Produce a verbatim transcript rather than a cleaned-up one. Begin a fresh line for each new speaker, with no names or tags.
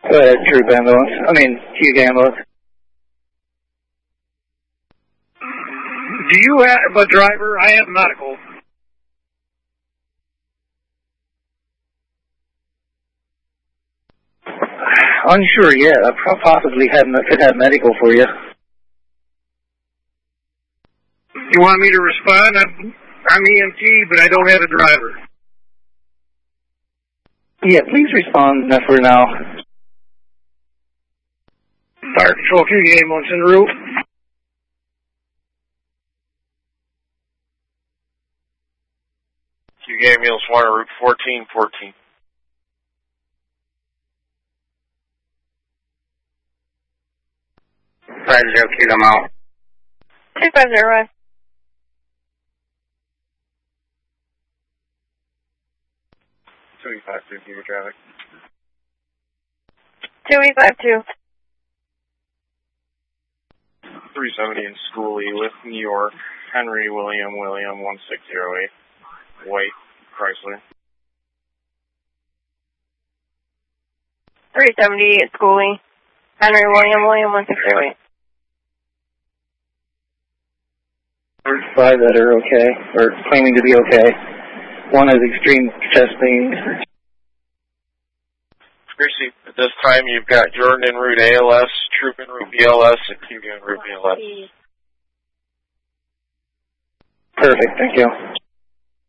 Go ahead, troop ambulance. I mean, Hugh ambulance.
Do you have a driver? I have medical.
Unsure yet. I possibly have, could have medical for you.
You want me to respond? I'm, I'm E M T, but I don't have a driver.
Yeah, please respond for now.
Fire Control, Hugh ambulance en route.
Hugh ambulance one route fourteen fourteen.
Five zero, keep them out.
Two five zero one.
Two five two, Hugh traffic.
Two five two.
Three seventy in Schooley with New York. Henry William William one six zero eight. White Chrysler.
Three seventy at Schooley. Henry William William one six zero eight.
There's five that are okay, or claiming to be okay. One has extreme chest pain.
Gracie, at this time you've got Jordan en route A L S, Troop en route B L S, and Hugh en route B L S.
Perfect, thank you.